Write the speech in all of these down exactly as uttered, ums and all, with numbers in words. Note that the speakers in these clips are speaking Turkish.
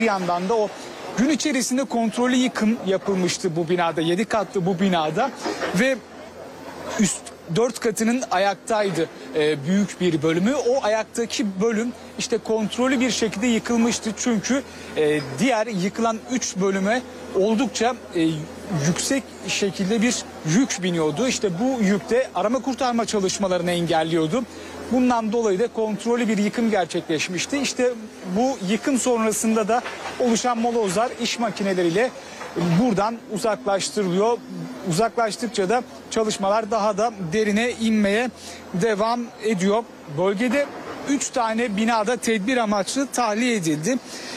Bir yandan da o gün içerisinde kontrollü yıkım yapılmıştı bu binada, yedi katlı bu binada ve üst dört katının ayaktaydı e, büyük bir bölümü. O ayaktaki bölüm işte kontrollü bir şekilde yıkılmıştı. Çünkü e, diğer yıkılan üç bölüme oldukça e, yüksek şekilde bir yük biniyordu. İşte bu yük de arama kurtarma çalışmalarını engelliyordu. Bundan dolayı da kontrollü bir yıkım gerçekleşmişti. İşte bu yıkım sonrasında da oluşan molozlar iş makineleriyle buradan uzaklaştırılıyor. Uzaklaştıkça da çalışmalar daha da derine inmeye devam ediyor. Bölgede üç tane binada tedbir amaçlı tahliye edildi.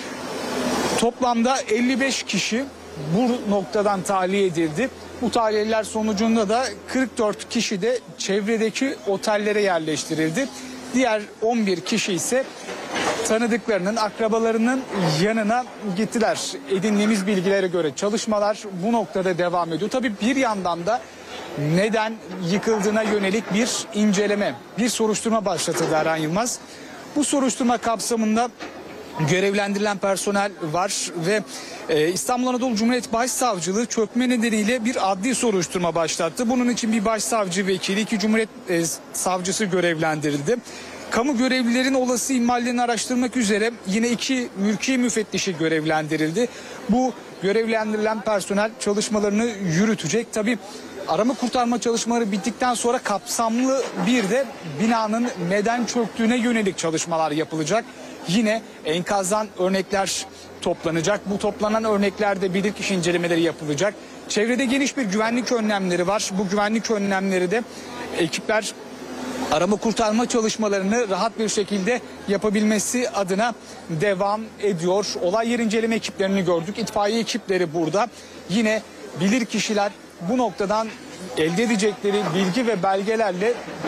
Toplamda elli beş kişi bu noktadan tahliye edildi. Bu tahliyeler sonucunda da kırk dört kişi de çevredeki otellere yerleştirildi. Diğer on bir kişi ise tanıdıklarının, akrabalarının yanına gittiler. Edindiğimiz bilgilere göre çalışmalar bu noktada devam ediyor. Tabii bir yandan da neden yıkıldığına yönelik bir inceleme, bir soruşturma başlatıldı Erhan Yılmaz. Bu soruşturma kapsamında görevlendirilen personel var ve e, İstanbul Anadolu Cumhuriyet Başsavcılığı çökme nedeniyle bir adli soruşturma başlattı. Bunun için bir başsavcı vekili, iki Cumhuriyet e, savcısı görevlendirildi. Kamu görevlilerin olası ihmallerini araştırmak üzere yine iki mülki müfettişi görevlendirildi. Bu görevlendirilen personel çalışmalarını yürütecek. Tabii arama kurtarma çalışmaları bittikten sonra kapsamlı bir de binanın neden çöktüğüne yönelik çalışmalar yapılacak. Yine enkazdan örnekler toplanacak. Bu toplanan örneklerde bilirkişi incelemeleri yapılacak. Çevrede geniş bir güvenlik önlemleri var. Bu güvenlik önlemleri de ekipler arama kurtarma çalışmalarını rahat bir şekilde yapabilmesi adına devam ediyor. Olay yer inceleme ekiplerini gördük. İtfaiye ekipleri burada. Yine bilirkişiler bu noktadan elde edecekleri bilgi ve belgelerle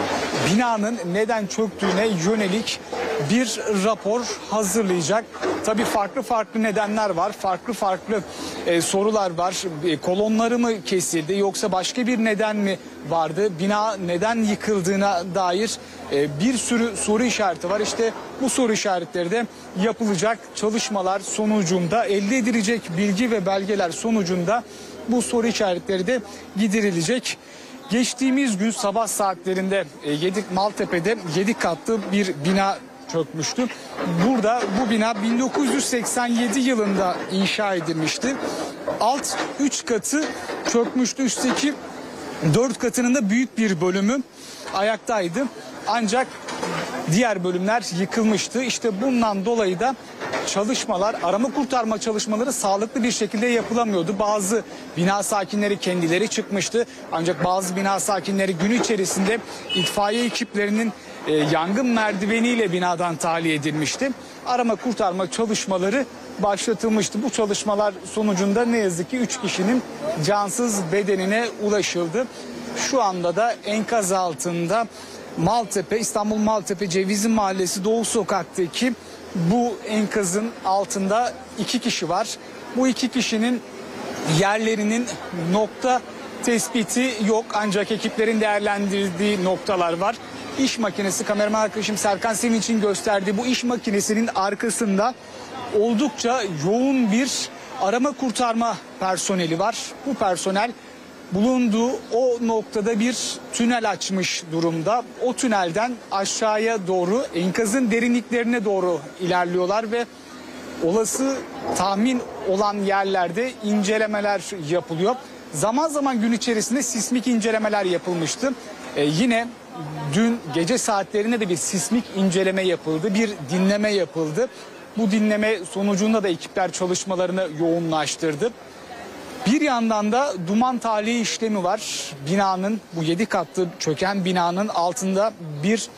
binanın neden çöktüğüne yönelik bir rapor hazırlayacak. Tabii farklı farklı nedenler var. Farklı farklı e, sorular var. E, kolonları mı kesildi yoksa başka bir neden mi vardı? Bina neden yıkıldığına dair e, bir sürü soru işareti var. İşte bu soru işaretleri de yapılacak çalışmalar sonucunda elde edilecek bilgi ve belgeler sonucunda bu soru işaretleri de giderilecek. Geçtiğimiz gün sabah saatlerinde Yedik Maltepe'de yedi katlı bir bina çökmüştü. Burada bu bina bin dokuz yüz seksen yedi yılında inşa edilmişti. Alt üç katı çökmüştü. Üstteki dört katının da büyük bir bölümü ayaktaydı. Ancak diğer bölümler yıkılmıştı. İşte bundan dolayı da çalışmalar, arama kurtarma çalışmaları sağlıklı bir şekilde yapılamıyordu. Bazı bina sakinleri kendileri çıkmıştı. Ancak bazı bina sakinleri gün içerisinde itfaiye ekiplerinin e, yangın merdiveniyle binadan tahliye edilmişti. Arama kurtarma çalışmaları başlatılmıştı. Bu çalışmalar sonucunda ne yazık ki üç kişinin cansız bedenine ulaşıldı. Şu anda da enkaz altında Maltepe, İstanbul Maltepe Cevizli Mahallesi Doğu Sokak'taki bu enkazın altında iki kişi var. Bu iki kişinin yerlerinin nokta tespiti yok ancak ekiplerin değerlendirdiği noktalar var. İş makinesi, kameraman arkadaşım Serkan Sevinç'in gösterdiği bu iş makinesinin arkasında oldukça yoğun bir arama kurtarma personeli var. Bu personel bulunduğu o noktada bir tünel açmış durumda. O tünelden aşağıya doğru enkazın derinliklerine doğru ilerliyorlar ve olası tahmin olan yerlerde incelemeler yapılıyor. Zaman zaman gün içerisinde sismik incelemeler yapılmıştı. Ee, yine dün gece saatlerinde de bir sismik inceleme yapıldı, bir dinleme yapıldı. Bu dinleme sonucunda da ekipler çalışmalarını yoğunlaştırdı. Bir yandan da duman tahliye işlemi var. Binanın, bu yedi katlı çöken binanın altında bir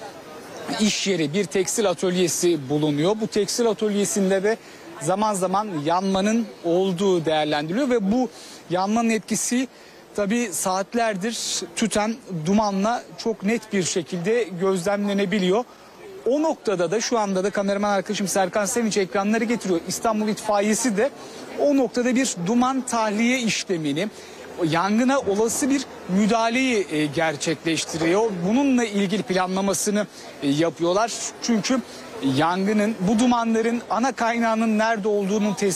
iş yeri, bir tekstil atölyesi bulunuyor. Bu tekstil atölyesinde de zaman zaman yanmanın olduğu değerlendiriliyor ve bu yanmanın etkisi tabii saatlerdir tüten dumanla çok net bir şekilde gözlemlenebiliyor. O noktada da şu anda da kameraman arkadaşım Serkan Sevinç ekranları getiriyor. İstanbul İtfaiyesi de o noktada bir duman tahliye işlemini, yangına olası bir müdahaleyi gerçekleştiriyor. Bununla ilgili planlamasını yapıyorlar. Çünkü yangının, bu dumanların ana kaynağının nerede olduğunun tespit